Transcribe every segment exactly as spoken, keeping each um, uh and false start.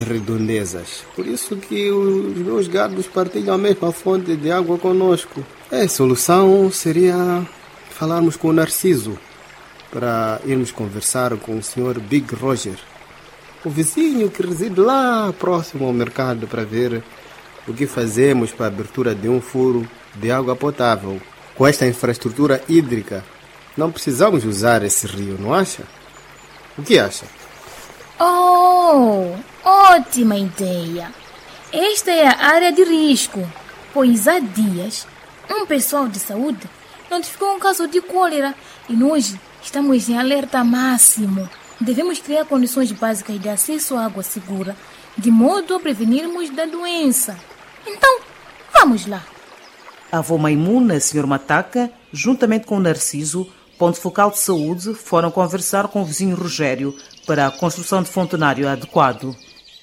redondezas. Por isso que os meus gados partilham a mesma fonte de água conosco. A solução seria falarmos com o Narciso para irmos conversar com o senhor Big Roger, o vizinho que reside lá próximo ao mercado, para ver o que fazemos para a abertura de um furo de água potável. Com esta infraestrutura hídrica, não precisamos usar esse rio, não acha? O que acha? Oh, ótima ideia! Esta é a área de risco, pois há dias um pessoal de saúde notificou um caso de cólera e nós estamos em alerta máximo. Devemos criar condições básicas de acesso à água segura, de modo a prevenirmos da doença. Então, vamos lá. A avó Maimuna e o senhor Mataca, juntamente com o Narciso, ponto focal de saúde, foram conversar com o vizinho Rogério para a construção de fontenário adequado.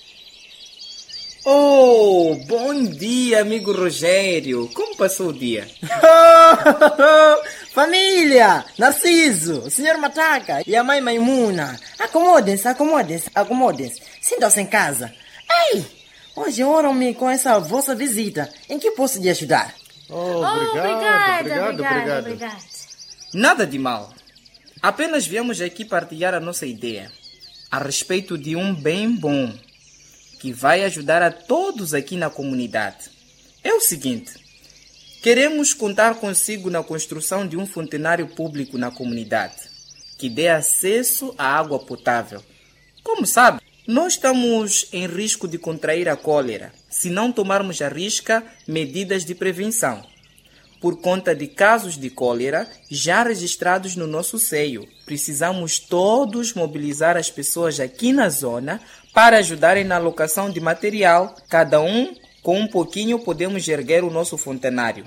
Oh, bom dia, amigo Rogério. Como passou o dia? Família, Narciso, o senhor Mataca e a mãe Maimuna. Acomodem-se, acomodem-se, acomodem-se. Sintam-se em casa. Ei, hoje honram-me com essa vossa visita. Em que posso lhe ajudar? Oh, obrigado, obrigado, obrigado, obrigado. obrigado. Nada de mal. Apenas viemos aqui partilhar a nossa ideia a respeito de um bem bom que vai ajudar a todos aqui na comunidade. É o seguinte: queremos contar consigo na construção de um fontenário público na comunidade, que dê acesso à água potável. Como sabe, nós estamos em risco de contrair a cólera se não tomarmos à risca medidas de prevenção, por conta de casos de cólera já registrados no nosso seio. Precisamos todos mobilizar as pessoas aqui na zona para ajudarem na alocação de material. Cada um, com um pouquinho, podemos erguer o nosso fontenário.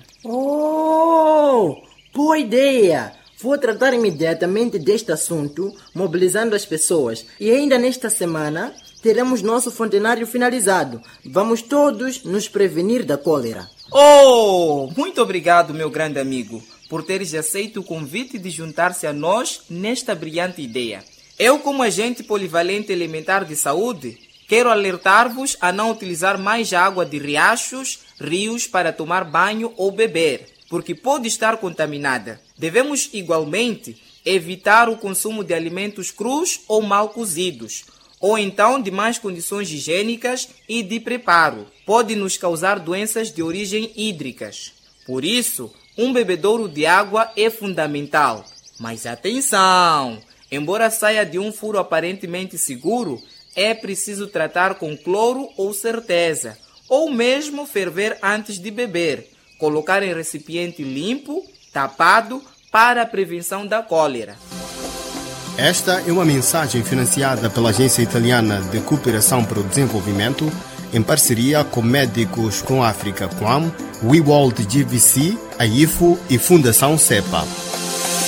Oh, boa ideia! Vou tratar imediatamente deste assunto, mobilizando as pessoas. E ainda nesta semana, teremos nosso fontenário finalizado. Vamos todos nos prevenir da cólera. Oh, muito obrigado, meu grande amigo, por teres aceito o convite de juntar-se a nós nesta brilhante ideia. Eu, como agente polivalente elementar de saúde, quero alertar-vos a não utilizar mais água de riachos, rios para tomar banho ou beber, porque pode estar contaminada. Devemos, igualmente, evitar o consumo de alimentos crus ou mal cozidos, ou então de más condições higiênicas e de preparo. Pode nos causar doenças de origem hídricas. Por isso, um bebedouro de água é fundamental. Mas atenção! Embora saia de um furo aparentemente seguro, é preciso tratar com cloro ou certeza, ou mesmo ferver antes de beber. Colocar em recipiente limpo, tapado, para a prevenção da cólera. Esta é uma mensagem financiada pela Agência Italiana de Cooperação para o Desenvolvimento, em parceria com Médicos com África, C U A M, WeWorld G V C, a I F O e Fundação CEPA.